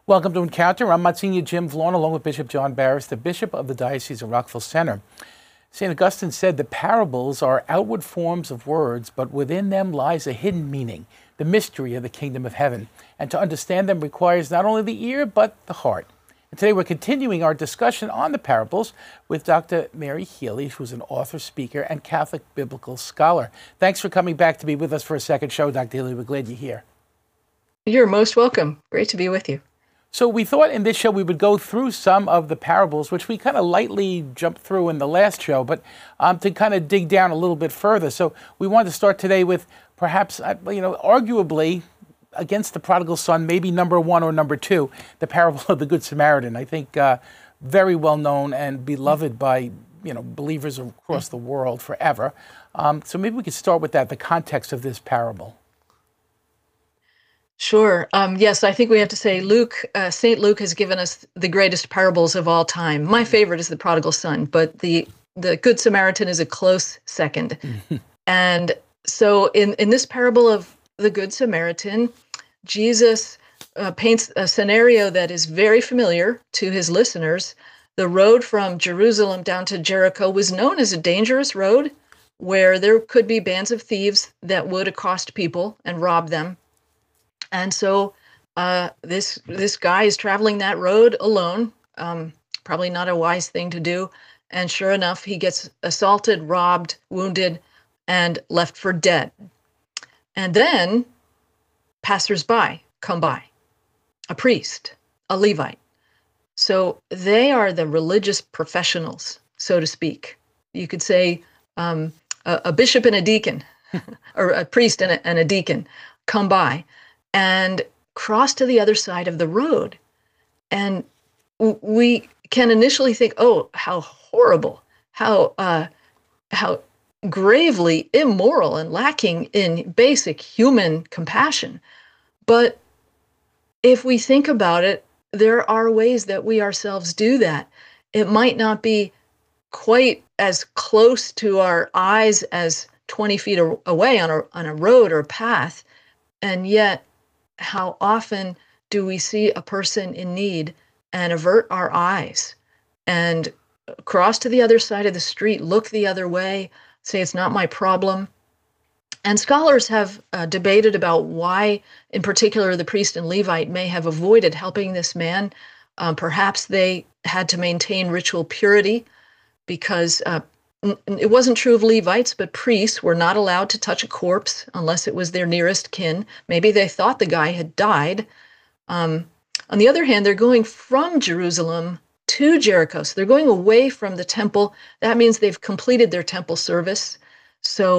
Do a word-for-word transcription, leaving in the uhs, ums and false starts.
Welcome to Encounter. I'm Monsignor Jim Vaughn, along with Bishop John Barris, the Bishop of the Diocese of Rockville Centre. Saint Augustine said the parables are outward forms of words, but within them lies a hidden meaning, the mystery of the kingdom of heaven. And to understand them requires not only the ear, but the heart. And today we're continuing our discussion on the parables with Doctor Mary Healy, who's an author, speaker, and Catholic biblical scholar. Thanks for coming back to be with us for a second show, Doctor Healy. We're glad you're here. You're most welcome. Great to be with you. So we thought in this show we would go through some of the parables, which we kind of lightly jumped through in the last show, but um, to kind of dig down a little bit further. So we wanted to start today with perhaps, uh, you know, arguably against the prodigal son, maybe number one or number two, the parable of the Good Samaritan. I think uh, very well known and beloved by, you know, believers across the world forever. Um, so maybe we could start with that, the context of this parable. Sure. Um, yes, I think we have to say Luke, uh, Saint Luke has given us the greatest parables of all time. My favorite is the prodigal son, but the the Good Samaritan is a close second. And so in, in this parable of the Good Samaritan, Jesus uh, paints a scenario that is very familiar to his listeners. The road from Jerusalem down to Jericho was known as a dangerous road where there could be bands of thieves that would accost people and rob them. And so uh, this this guy is traveling that road alone, um, probably not a wise thing to do. And sure enough, he gets assaulted, robbed, wounded, and left for dead. And then passersby come by, a priest, a Levite. So they are the religious professionals, so to speak. You could say um, a, a bishop and a deacon, or a priest and a, and a deacon come by and cross to the other side of the road. And we can initially think, oh, how horrible, how uh, how gravely immoral and lacking in basic human compassion. But if we think about it, there are ways that we ourselves do that. It might not be quite as close to our eyes as twenty feet away on a, on a road or path, and yet how often do we see a person in need and avert our eyes and cross to the other side of the street, look the other way, say it's not my problem? And scholars have uh, debated about why, in particular, the priest and Levite may have avoided helping this man. Um, perhaps they had to maintain ritual purity because uh, it wasn't true of Levites, but priests were not allowed to touch a corpse unless it was their nearest kin. Maybe they thought the guy had died. Um, on the other hand, they're going from Jerusalem to Jericho. So they're going away from the temple. That means they've completed their temple service. So